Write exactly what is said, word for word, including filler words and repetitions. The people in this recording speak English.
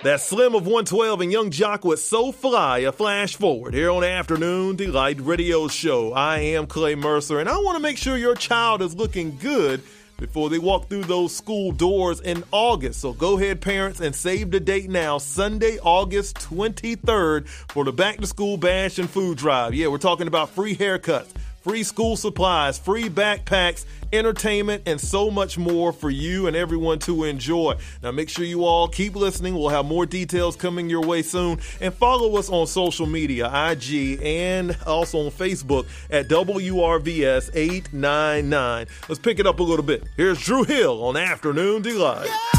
That Slim of one twelve and Young Jock with So Fly, a flash forward here on Afternoon Delight Radio Show. I am Clay Mercer, and I want to make sure your child is looking good before they walk through those school doors in August. So go ahead, parents, and save the date now, Sunday, August twenty-third, for the Back to School Bash and Food Drive. Yeah, we're talking about free haircuts, free school supplies, free backpacks, entertainment, and so much more for you and everyone to enjoy. Now, make sure you all keep listening. We'll have more details coming your way soon. And follow us on social media, I G, and also on Facebook at W R V S eight nine nine. Let's pick it up a little bit. Here's Drew Hill on Afternoon Delight. Yeah!